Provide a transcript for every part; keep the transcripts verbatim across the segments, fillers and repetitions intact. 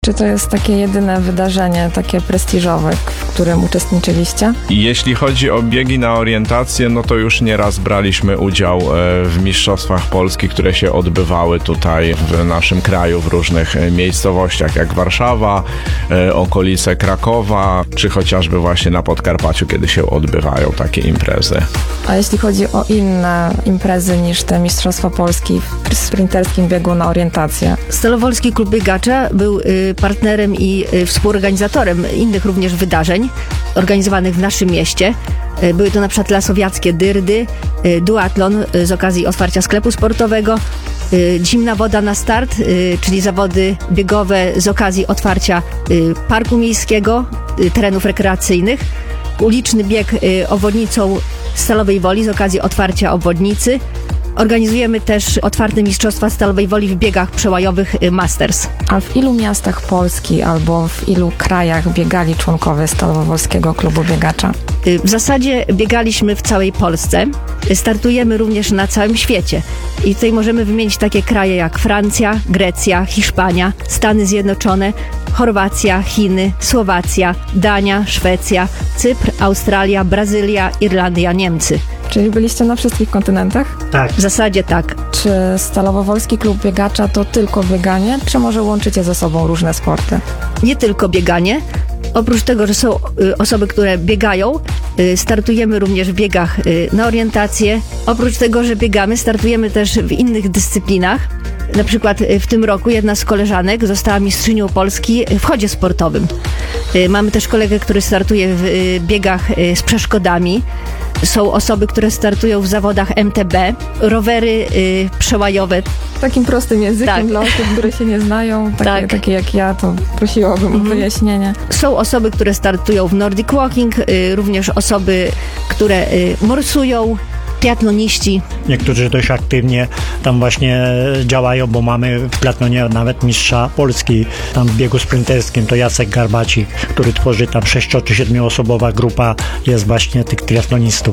Czy to jest takie jedyne wydarzenie, takie prestiżowe, w którym uczestniczyliście? Jeśli chodzi o biegi na orientację, no to już nieraz braliśmy udział w Mistrzostwach Polski, które się odbywały tutaj w naszym kraju, w różnych miejscowościach, jak Warszawa, okolice Krakowa, czy chociażby właśnie na Podkarpaciu, kiedy się odbywają takie imprezy. A jeśli chodzi o inne imprezy niż te Mistrzostwa Polski w sprinterskim biegu na orientację? Stalowolski Klub Biegacza był y, partnerem i y, współorganizatorem innych również wydarzeń organizowanych w naszym mieście. Y, były to na przykład lasowiackie dyrdy, y, duatlon y, z okazji otwarcia sklepu sportowego, y, zimna woda na start, y, czyli zawody biegowe z okazji otwarcia y, parku miejskiego, y, terenów rekreacyjnych, uliczny bieg y, obwodnicą Stalowej Woli z okazji otwarcia obwodnicy. Organizujemy też otwarte mistrzostwa Stalowej Woli w biegach przełajowych Masters. A w ilu miastach Polski albo w ilu krajach biegali członkowie Stalowowolskiego Klubu Biegacza? W zasadzie biegaliśmy w całej Polsce. Startujemy również na całym świecie. I tutaj możemy wymienić takie kraje jak Francja, Grecja, Hiszpania, Stany Zjednoczone, Chorwacja, Chiny, Słowacja, Dania, Szwecja, Cypr, Australia, Brazylia, Irlandia, Niemcy. Czyli byliście na wszystkich kontynentach? Tak. W zasadzie tak. Czy Stalowowolski Klub Biegacza to tylko bieganie, czy może łączycie ze sobą różne sporty? Nie tylko bieganie. Oprócz tego, że są y, osoby, które biegają, y, startujemy również w biegach y, na orientację. Oprócz tego, że biegamy, startujemy też w innych dyscyplinach. Na przykład y, w tym roku jedna z koleżanek została mistrzynią Polski w chodzie sportowym. Y, mamy też kolegę, który startuje w y, biegach y, z przeszkodami. Są osoby, które startują w zawodach M T B, rowery y, przełajowe. Takim prostym językiem Tak. dla osób, które się nie znają, takie, Tak. takie jak ja, to prosiłabym Mhm. o wyjaśnienie. Są osoby, które startują w Nordic Walking, y, również osoby, które y, morsują, triatloniści. Niektórzy dość aktywnie tam właśnie działają, bo mamy w triatlonie nawet mistrza Polski, tam w biegu sprinterskim to Jacek Garbacik, który tworzy tam sześcio- czy siedmioosobowa grupa jest właśnie tych triatlonistów.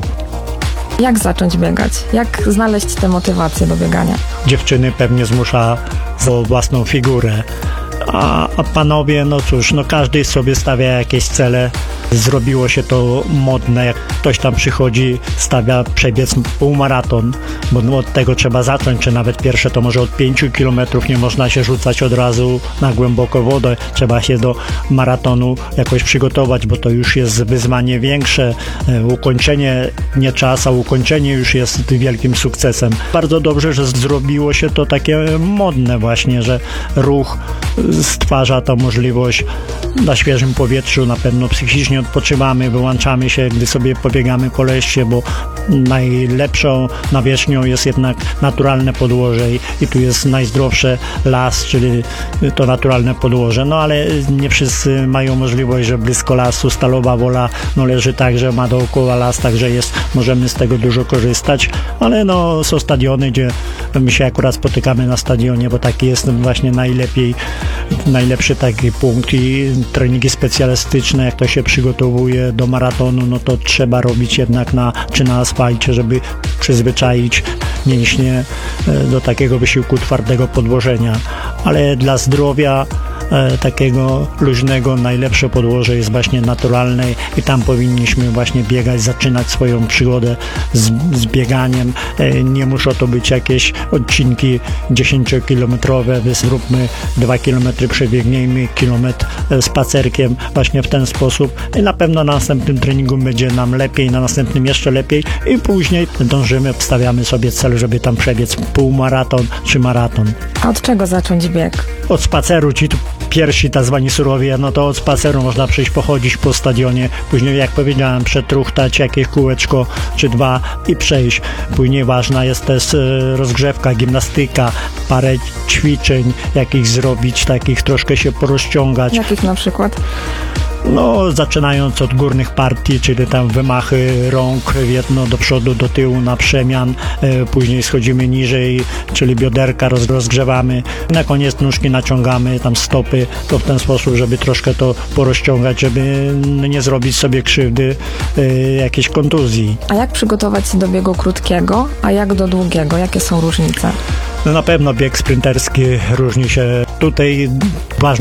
Jak zacząć biegać? Jak znaleźć tę motywację do biegania? Dziewczyny pewnie zmusza za własną figurę, a, a panowie, no cóż, no każdy sobie stawia jakieś cele. Zrobiło się to modne, jak ktoś tam przychodzi, stawia przebiec półmaraton, bo no, od tego trzeba zacząć, czy nawet pierwsze to może od pięciu kilometrów, nie można się rzucać od razu na głęboką wodę, trzeba się do maratonu jakoś przygotować, bo to już jest wyzwanie większe, ukończenie nie czas, a ukończenie już jest wielkim sukcesem. Bardzo dobrze, że zrobiło się to takie modne właśnie, że ruch stwarza tą możliwość na świeżym powietrzu, na pewno psychicznie odpoczywamy, wyłączamy się, gdy sobie pobiegamy po lesie, bo najlepszą nawierzchnią jest jednak naturalne podłoże i, i tu jest najzdrowsze las, czyli to naturalne podłoże. No ale nie wszyscy mają możliwość, że blisko lasu Stalowa Wola no, leży tak, że ma dookoła las, także jest, możemy z tego dużo korzystać, ale no są stadiony, gdzie my się akurat spotykamy na stadionie, bo taki jest właśnie najlepiej, najlepszy taki punkt i treningi specjalistyczne, jak to się przygotowuje do maratonu, no to trzeba robić jednak na, czy na asfalcie, żeby przyzwyczaić mięśnie do takiego wysiłku twardego podłożenia. Ale dla zdrowia e, takiego luźnego najlepsze podłoże jest właśnie naturalne i tam powinniśmy właśnie biegać, zaczynać swoją przygodę z, z bieganiem. E, nie muszą to być jakieś odcinki dziesięciokilometrowe, zróbmy dwa kilometry, przebiegnijmy kilometr spacerkiem właśnie w ten sposób i na pewno na następnym treningu będzie nam lepiej, na następnym jeszcze lepiej i później dążymy, stawiamy sobie cel, żeby tam przebiec półmaraton czy maraton. A od czego zacząć bieg? Od spaceru, ci tu pierwsi tak zwani surowie, no to od spaceru można przyjść, pochodzić po stadionie, później jak powiedziałem, przetruchtać jakieś kółeczko czy dwa i przejść. Później ważna jest też rozgrzewka, gimnastyka, parę ćwiczeń, jakich zrobić, takich troszkę się porozciągać. Jakich na przykład? No, zaczynając od górnych partii, czyli tam wymachy rąk w jedno do przodu, do tyłu na przemian, e, później schodzimy niżej, czyli bioderka roz, rozgrzewamy, na koniec nóżki naciągamy, tam stopy, to w ten sposób, żeby troszkę to porozciągać, żeby nie zrobić sobie krzywdy, e, jakiejś kontuzji. A jak przygotować się do biegu krótkiego, a jak do długiego? Jakie są różnice? No na pewno bieg sprinterski różni się. Tutaj ważne